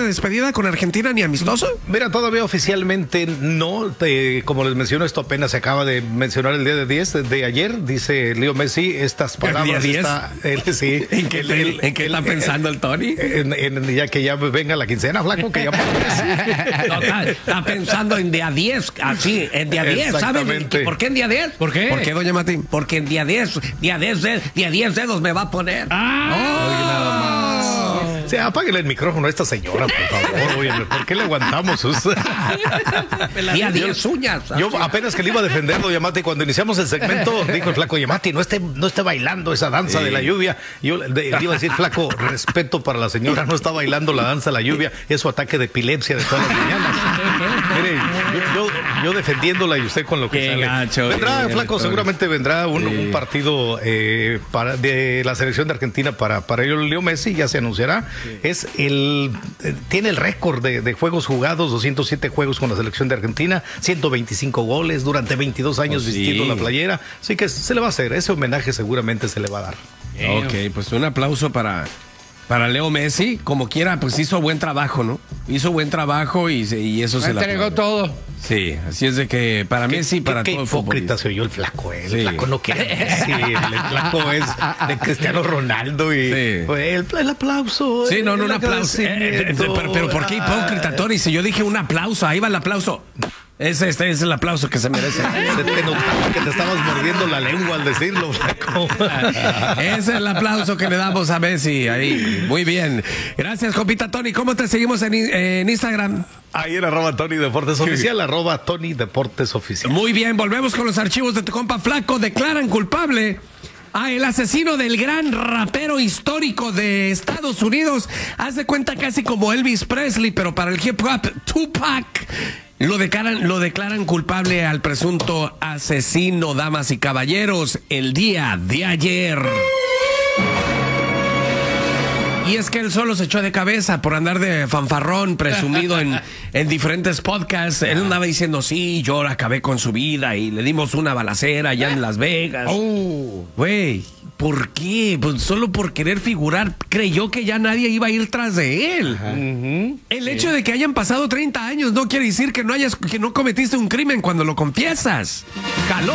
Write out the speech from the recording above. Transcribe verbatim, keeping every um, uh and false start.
de despedida con Argentina ni amistoso? Mira, todavía oficialmente no. Te, como les menciono, esto apenas se acaba de mencionar el día de diez de ayer. Dice Leo Messi estas palabras. ¿El día está, él, sí, ¿En qué, él, él, ¿en qué él, está él, pensando el Tony? En, en, ya que ya venga la quincena, flaco, que ya... No, está, está pensando en día diez, así, en día diez, ¿saben? ¿Por qué en día diez? ¿Por qué? ¿Por qué, doña Mati? Porque en día diez, día diez, día diez dedos me va a poner. ¡Ah! Oh. Sí, apáguele el micrófono a esta señora, por favor. Oye, ¿por qué le aguantamos? Día diez uñas. Yo apenas que le iba a defender, doña Mati, cuando iniciamos el segmento, dijo el flaco, oye, Mati, no esté, no esté bailando esa danza sí. de la lluvia. Yo le, le iba a decir, flaco, respeto para la señora, no está bailando la danza de la lluvia, es su ataque de epilepsia de todas las mañanas. Mire, yo, yo, yo defendiéndola y usted con lo que Qué sale. Gacho, vendrá, eh, flaco, seguramente vendrá un, sí. un partido eh, para, de la selección de Argentina para, para ello, Leo Messi, ya se anunciará. Sí. Es el, eh, tiene el récord de, de juegos jugados, doscientos siete juegos con la selección de Argentina, ciento veinticinco goles, durante veintidós años oh, sí. vistiendo la playera. Así que se le va a hacer, ese homenaje seguramente se le va a dar. Ok, pues un aplauso para... Para Leo Messi, como quiera, pues hizo buen trabajo, ¿no? Hizo buen trabajo y, y eso se le entregó todo. Sí, así es de que para Messi, para qué todo el hipócrita se oyó el flaco, ¿eh? El sí. flaco no quiere Messi, el, el flaco es de Cristiano Ronaldo y sí. pues, el, el aplauso. Sí, no, no, un aplauso. Eh, eh, pero, pero ¿por qué hipócrita, Tony? Si yo dije un aplauso, ahí va el aplauso. Ese, este es el aplauso que se merece. Se te notaba que te estabas mordiendo la lengua al decirlo, flaco. Ese es el aplauso que le damos a Messi. Ahí, muy bien. Gracias, compita Tony. ¿Cómo te seguimos en, en Instagram? Ahí en arroba Tony Deportes Oficial, arroba Tony Deportes Oficial. Muy bien, volvemos con los archivos de tu compa Flaco. Declaran culpable a el asesino del gran rapero histórico de Estados Unidos. Haz de cuenta casi como Elvis Presley, pero para el hip hop, Tupac. Lo declaran, lo declaran culpable al presunto asesino, damas y caballeros, el día de ayer. Y es que él solo se echó de cabeza por andar de fanfarrón, presumido en, en diferentes podcasts. Él andaba diciendo, sí, yo acabé con su vida y le dimos una balacera allá en Las Vegas. Güey, oh. ¿por qué? Pues solo por querer figurar, creyó que ya nadie iba a ir tras de él. Uh-huh. El sí. hecho de que hayan pasado treinta años no quiere decir que no hayas, que no cometiste un crimen cuando lo confiesas. Caló.